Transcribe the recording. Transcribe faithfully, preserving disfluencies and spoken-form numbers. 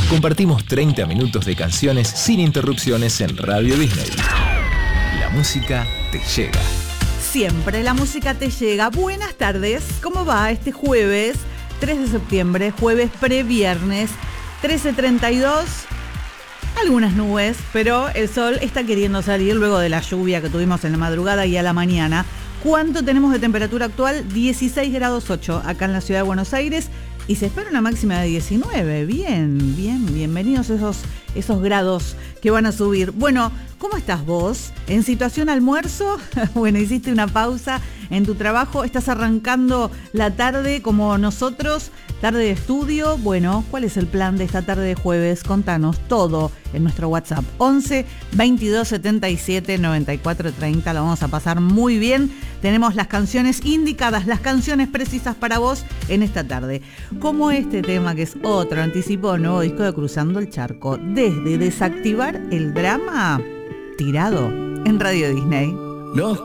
Compartimos treinta minutos de canciones sin interrupciones en Radio Disney. La música te llega. Siempre la música te llega. Buenas tardes, ¿cómo va este jueves tres de septiembre, jueves previernes, trece treinta y dos? Algunas nubes, pero el sol está queriendo salir luego de la lluvia que tuvimos en la madrugada y a la mañana. ¿Cuánto tenemos de temperatura actual? dieciséis grados ocho acá en la ciudad de Buenos Aires y se espera una máxima de diecinueve. Bien, bien, bienvenidos esos, esos grados que van a subir. Bueno, ¿cómo estás vos? ¿En situación almuerzo? Bueno, hiciste una pausa en tu trabajo, estás arrancando la tarde como nosotros, tarde de estudio. Bueno, ¿cuál es el plan de esta tarde de jueves? Contanos todo en nuestro WhatsApp once veintidós setenta y siete noventa y cuatro treinta. Lo vamos a pasar muy bien. Tenemos las canciones indicadas, las canciones precisas para vos en esta tarde. Como este tema que es otro anticipo, nuevo disco de Cruzando el Charco. Desde Desactivar el Drama, tirado en Radio Disney. Nos